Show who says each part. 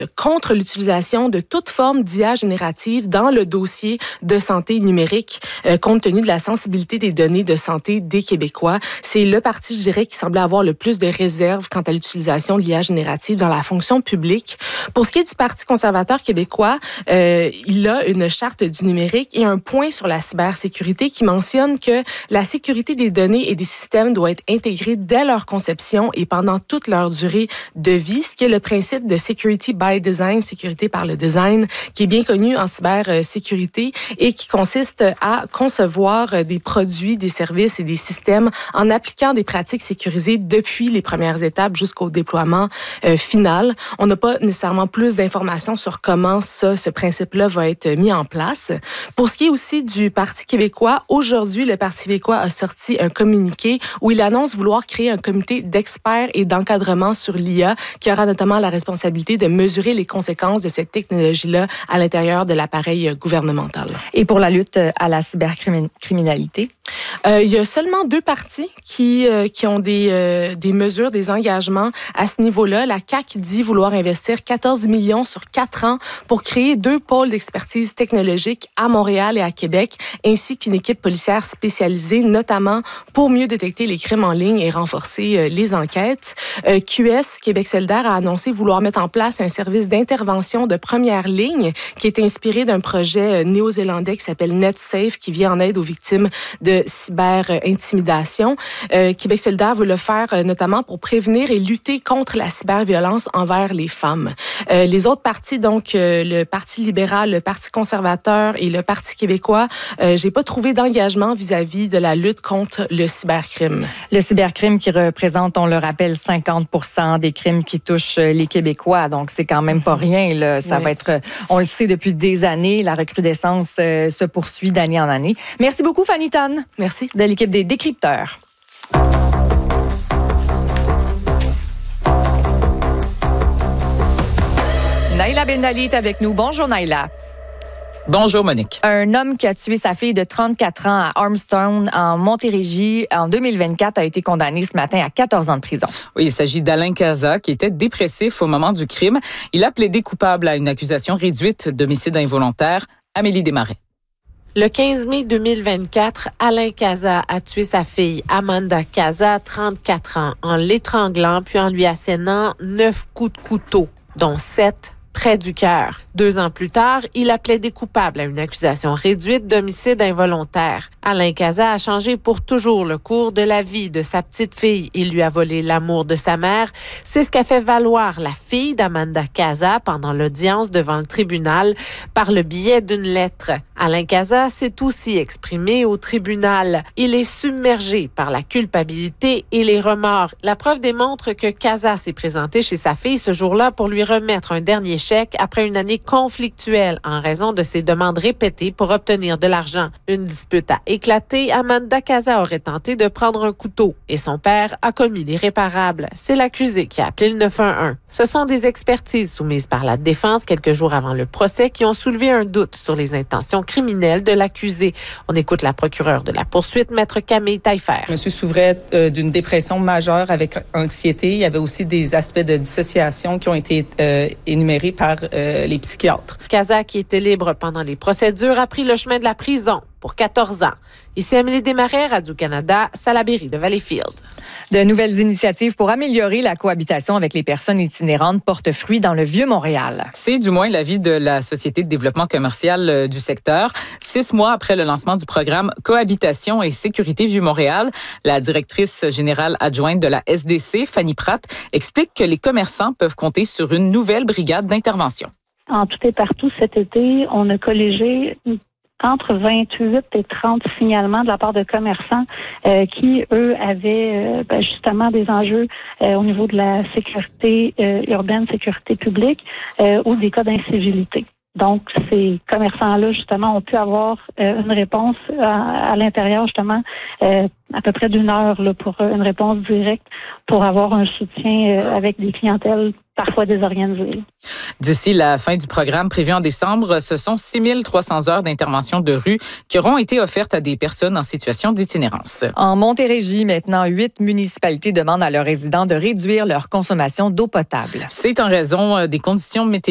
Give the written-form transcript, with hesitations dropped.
Speaker 1: contre l'utilisation de toute forme d'IA générative dans le dossier de santé numérique, compte tenu de la sensibilité des données de santé des Québécois. C'est le parti, je dirais, qui semblait avoir le plus de réserves quant à l'utilisation de l'IA générative dans la fonction publique. Pour ce qui est du Parti conservateur québécois, il a une charte du numérique et un point sur la cybersécurité qui mentionne que la sécurité des données et des systèmes doit être intégrée dès leur conception et pendant toute leur durée de vie, ce qui est le principe de security by design, sécurité par le design, qui est bien connu en cybersécurité et qui consiste à concevoir des produits, des services et des systèmes en appliquant des pratiques sécurisées depuis les premières étapes jusqu'au déploiement final. On n'a pas nécessairement plus d'informations sur comment ce principe-là va être mis en place. Pour ce qui est aussi du Parti québécois, aujourd'hui, le Parti québécois a sorti un communiqué où il annonce vouloir créer un comité d'experts et d'encadrement sur l'IA qui aura notamment la responsabilité de mesurer les conséquences de cette technologie-là à l'intérieur de l'appareil gouvernemental.
Speaker 2: Et pour la lutte à la cybercriminalité?
Speaker 1: Il y a seulement 2 partis qui ont des mesures, des engagements à ce niveau-là. La CAQ dit vouloir investir 14 millions sur 4 ans pour créer 2 pôles d'expertise technologique à Montréal et à Québec, ainsi qu'une équipe policière spécialisée, notamment pour mieux détecter les crimes en ligne et renforcer les enquêtes. QS, Québec solidaire, a annoncé vouloir mettre en place un service d'intervention de première ligne qui est inspiré d'un projet néo-zélandais qui s'appelle NetSafe, qui vient en aide aux victimes de cyber-intimidation. Québec solidaire veut le faire notamment pour prévenir et lutter contre la cyberviolence envers les femmes. Les autres partis, donc le Parti libéral, le Parti conservateur et le Parti québécois, j'ai pas trouvé d'engagement vis-à-vis de la lutte contre le cybercrime.
Speaker 2: Le cybercrime qui représente, on le rappelle, 50% des crimes qui touchent les Québécois. Donc, c'est quand même pas rien. Là. Ça va être, on le sait depuis des années, la recrudescence se poursuit d'année en année. Merci beaucoup, Fanny Tan.
Speaker 1: Merci.
Speaker 2: De l'équipe des Décrypteurs. Naïla Bendali est avec nous. Bonjour, Naïla.
Speaker 3: Bonjour, Monique.
Speaker 2: Un homme qui a tué sa fille de 34 ans à Armstrong, en Montérégie, en 2024, a été condamné ce matin à 14 ans de prison.
Speaker 3: Oui, il s'agit d'Alain Cazat, qui était dépressif au moment du crime. Il a plaidé coupable à une accusation réduite d'homicide involontaire. Amélie Desmarais.
Speaker 4: Le 15 mai 2024, Alain Cazat a tué sa fille Amanda Cazat, 34 ans, en l'étranglant puis en lui assénant 9 coups de couteau, dont 7 près du cœur. 2 ans plus tard, il a plaidé coupable à une accusation réduite d'homicide involontaire. Alain Cazat a changé pour toujours le cours de la vie de sa petite fille. Il lui a volé l'amour de sa mère. C'est ce qu'a fait valoir la fille d'Amanda Cazat pendant l'audience devant le tribunal par le biais d'une lettre. Alain Cazat s'est aussi exprimé au tribunal. Il est submergé par la culpabilité et les remords. La preuve démontre que Cazat s'est présenté chez sa fille ce jour-là pour lui remettre un dernier chèque après une année conflictuelle en raison de ses demandes répétées pour obtenir de l'argent. Une dispute a éclaté. Amanda Cazat aurait tenté de prendre un couteau et son père a commis l'irréparable. C'est l'accusé qui a appelé le 911. Ce sont des expertises soumises par la défense quelques jours avant le procès qui ont soulevé un doute sur les intentions criminelles de l'accusé. On écoute la procureure de la poursuite, Maître Camille Taillefer.
Speaker 5: Monsieur souffrait d'une dépression majeure avec anxiété. Il y avait aussi des aspects de dissociation qui ont été énumérés par les psychiatres.
Speaker 4: Cazat, qui était libre pendant les procédures, a pris le chemin de la prison pour 14 ans. Ici Amélie Desmarais, Radio-Canada, Salaberry de Valleyfield.
Speaker 2: De nouvelles initiatives pour améliorer la cohabitation avec les personnes itinérantes portent fruit dans le Vieux-Montréal.
Speaker 3: C'est du moins l'avis de la Société de développement commercial du secteur. 6 mois après le lancement du programme Cohabitation et sécurité Vieux-Montréal, la directrice générale adjointe de la SDC, Fanny Pratt, explique que les commerçants peuvent compter sur une nouvelle brigade d'intervention.
Speaker 6: En tout et partout cet été, on a collégé entre 28 et 30 signalements de la part de commerçants qui, eux, avaient justement des enjeux au niveau de la sécurité urbaine, sécurité publique ou des cas d'incivilité. Donc, ces commerçants-là, justement, ont pu avoir une réponse à l'intérieur, justement, à peu près d'1 heure là, pour une réponse directe, pour avoir un soutien avec des clientèles parfois désorganisées.
Speaker 3: D'ici la fin du programme prévu en décembre, ce sont 6 300 heures d'intervention de rue qui auront été offertes à des personnes en situation d'itinérance.
Speaker 2: En Montérégie, maintenant, 8 municipalités demandent à leurs résidents de réduire leur consommation d'eau potable.
Speaker 3: C'est en raison des conditions météorologiques